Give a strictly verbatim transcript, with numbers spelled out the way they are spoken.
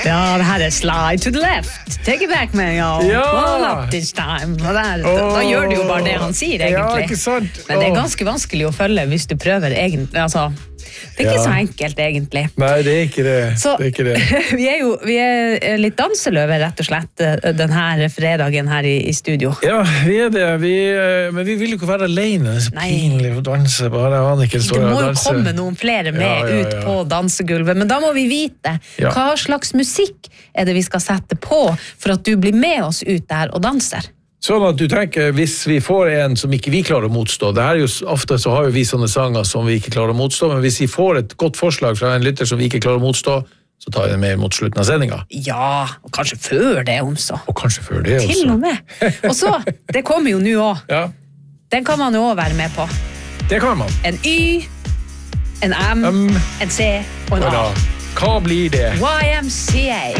Ja, det her er slide to the left. Take it back, man, y'all. Ja. Well, not this time. Og der, da, da gjør du jo bare det han sier, egentlig. Ja, ikke sant? Men det er ganske vanskelig å følge hvis du prøver egentlig. Altså, det er ikke Ja. så enkelt, egentlig. Nei, det er ikke det. Så, det, er ikke det. vi er jo vi er litt danseløve, rett og slett, denne fredagen her i, i studio. Ja, vi er det. Vi, men vi vil jo ikke være alene. Det er så Nei. pinlig å danse. Bare Anniken Det står må og jo danser. komme noen flere med Ja, ja, ja. ut på dansegulvet, men da må vi vite Ja. hva slags musikk er det vi skal sette på for at du blir med oss ut der og danser. Sånn at du tenker, hvis vi får en som ikke vi klarer å motstå, det her er jo ofte så har jo vi sånne sanger som vi ikke klarer å motstå, men hvis vi får et godt forslag fra en lytter som vi ikke klarer å motstå, så tar vi det med mot slutten av sendingen. Ja, og kanskje før det også. Og kanskje før det også. Til og med. Og så, det kommer jo nå også. Ja, Den kan man jo også være med på. det kan man. En Y, en M, Um, en C og en og A. da, hva blir det? Y M C A.